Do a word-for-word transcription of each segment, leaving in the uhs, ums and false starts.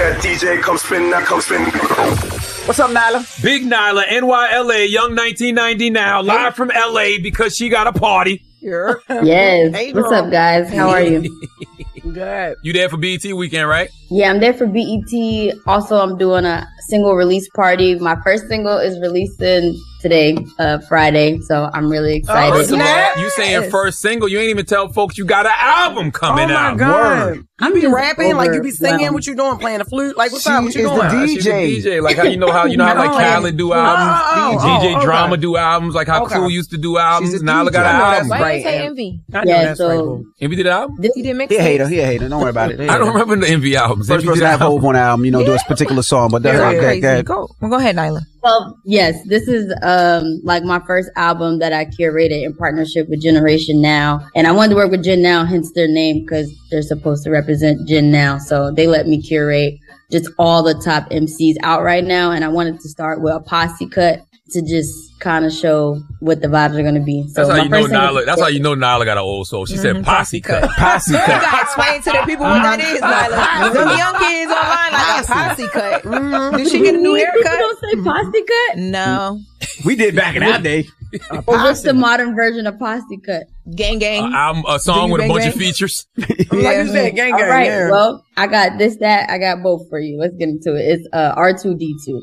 got D J, come spin, now come spin. What's up, Nyla? Big Nyla, N Y L A, Young nineteen ninety now, live from L A because she got a party. Sure. Yes. Hey, What's up, guys? How are you? Good. You there for B E T weekend, right? Yeah, I'm there for B E T. Also, I'm doing a single release party. My first single is releasing today, uh, Friday, so I'm really excited. Oh, snap. you saying first single? You ain't even tell folks you got an album coming Oh my out. God. Word. You be just rapping, like you be singing, overwhelmed. what you doing, playing the flute? Like, what's She up? What you is doing? the Ah, D J. she's a D J. Like how you know how you know how like No. Khaled do albums, Oh, oh, D J oh, okay. Drama do albums, like how Okay. Clue used to do albums. She's a Nyla D J. got an I know album. that's Why right. you say Envy? I know Yeah, that's so right, boo. Envy did an album? this, You did mix He a it? hater. He a hater. Don't worry about it. He a I don't hater. remember the Envy albums. First Envy person did to an have album. Hov on an album, you know, do a particular song, but that's Yeah, okay. Crazy. Go ahead. Go. Well, go ahead, Nyla. well, yes, this is um like my first album that I curated in partnership with Generation Now, and I wanted to work with Gen Now, hence their name, because they're supposed to represent Gen Now. So they let me curate just all the top M Cs out right now, and I wanted to start with a posse cut to just kind of show what the vibes are going to be. So That's how my you know first single- Nyla. That's how you know Nyla got an old soul. She said posse cut. Posse You cut. gotta explain to the people what that is, Nyla. Them young kids online like a posse cut. Mm-hmm. Did she get a new People haircut? don't say posse cut. No. We did back in our day. Or what's the modern version of posse cut? Gang gang. Uh, album, a song Do you with a bang bunch of bang? features. Like you said, gang, All gang, right, yeah. well, I got this, that, I got both for you. Let's get into it. It's uh, R two D two.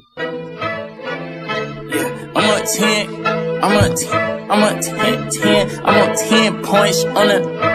I'm a ten, I'm a ten, I'm a ten, ten, I'm a ten points on the